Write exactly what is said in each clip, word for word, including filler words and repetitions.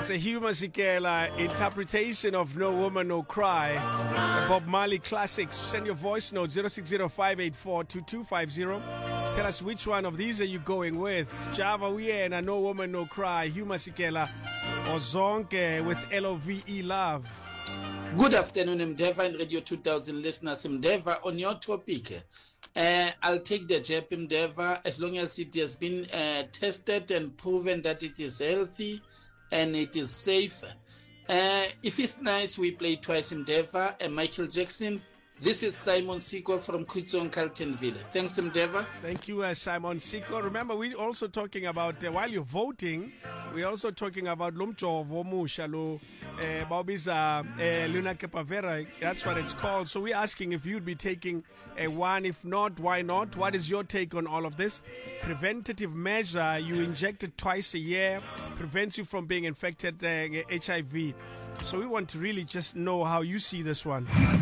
That's a Hugh Masekela interpretation of No Woman No Cry, a Bob Marley classic. Send your voice note zero six zero five eight four two two five zero. Tell us which one of these are you going with. Java Uyena, No Woman No Cry, Hugh Masekela, or Zonke with L O V E Love. Good afternoon, Mdeva and Radio two thousand listeners. Mdeva, on your topic, uh, I'll take the jab, Mdeva, as long as it has been uh, tested and proven that it is healthy and it is safe. Uh, if it's nice, we play twice, Mdeva and Michael Jackson. This is Simon Siko from Kutzon, Carltonville. Thanks, Mdeva. Thank you, uh, Simon Siko. Remember, we're also talking about, uh, while you're voting, we're also talking about Lumjovo Mushalo, Bobiza, Luna Capavera. That's what it's called. So we're asking if you'd be taking a one. If not, why not? What is your take on all of this? Preventative measure, you inject it twice a year, prevents you from being infected uh, H I V. So we want to really just know how you see this one.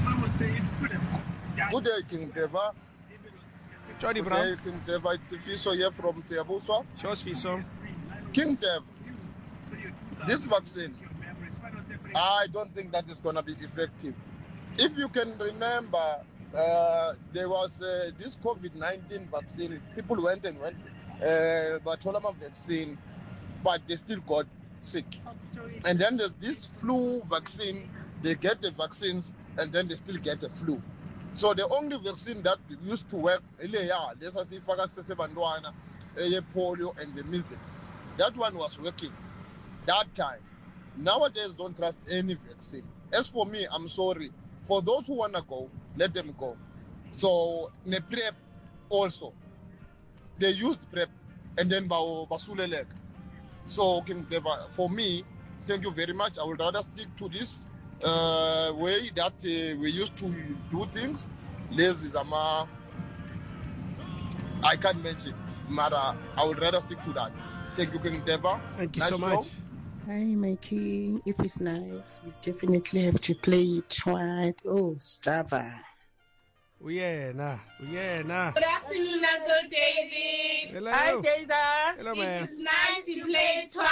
Good day, King Deva. Jody Good Brown. day, King Deva. It's Fiso here from Siyabuswa. Show us, Fiso. King Deva, this vaccine, I don't think that is going to be effective. If you can remember, uh, there was uh, this COVID nineteen vaccine. People went and went, uh, Batolama vaccine, but they still got sick. And then there's this flu vaccine. They get the vaccines and then they still get the flu. So the only vaccine that used to work, polio and the measles, that one was working that time. Nowadays, don't trust any vaccine. As for me, I'm sorry. For those who want to go, let them go. So, the PrEP also. They used PrEP and then basule leg. So, for me, thank you very much. I would rather stick to this uh, way that uh, we used to do things. Lazy Zama, I can't mention, but uh, I would rather stick to that. Thank you, King Deva. Thank you Nice so show. much. Hi, my king. If it's nice, we definitely have to play it twice. Oh, Java. Yeah, nah. Yeah, nah. Good afternoon, Uncle David. Hello. Hi, Data. Hello, If man. it's nice, you play it twice.